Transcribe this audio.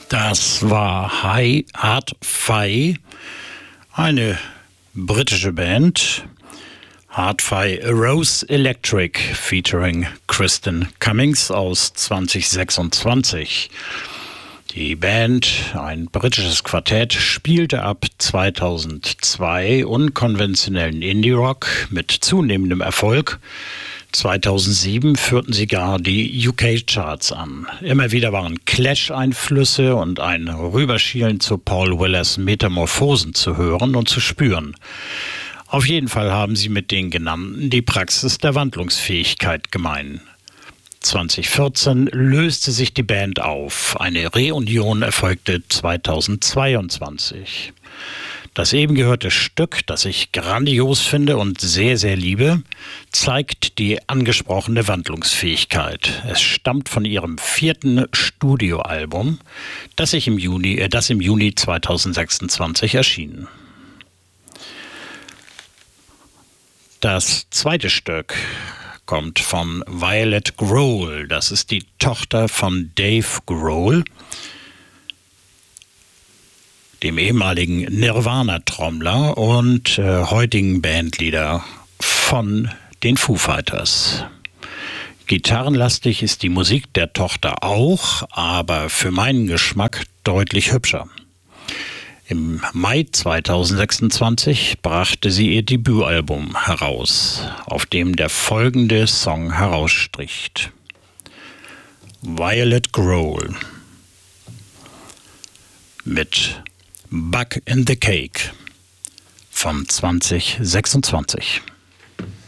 Das war Hard-Fi, eine britische Band. Hard-Fi Rose Electric featuring Kristen Cummings aus 2026. Die Band, ein britisches Quartett, spielte ab 2002 unkonventionellen Indie-Rock mit zunehmendem Erfolg. 2007 führten sie gar die UK-Charts an. Immer wieder waren Clash-Einflüsse und ein Rüberschielen zu Paul Willers Metamorphosen zu hören und zu spüren. Auf jeden Fall haben sie mit den genannten die Praxis der Wandlungsfähigkeit gemein. 2014 löste sich die Band auf. Eine Reunion erfolgte 2022. Das eben gehörte Stück, das ich grandios finde und sehr, sehr liebe, zeigt die angesprochene Wandlungsfähigkeit. Es stammt von ihrem 4. Studioalbum, das im Juni 2026 erschien. Das zweite Stück kommt von Violet Grohl. Das ist die Tochter von Dave Grohl, dem ehemaligen Nirvana-Trommler und heutigen Bandleader von den Foo Fighters. Gitarrenlastig ist die Musik der Tochter auch, aber für meinen Geschmack deutlich hübscher. Im Mai 2026 brachte sie ihr Debütalbum heraus, auf dem der folgende Song herausstricht. Violet Grohl mit Bug in the Cake von 2026.